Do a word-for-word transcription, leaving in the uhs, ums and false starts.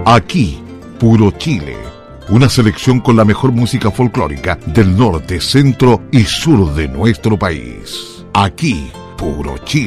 Aquí, puro Chile. Una selección con la mejor música folclórica del norte, centro y sur de nuestro país. Aquí, puro Chile.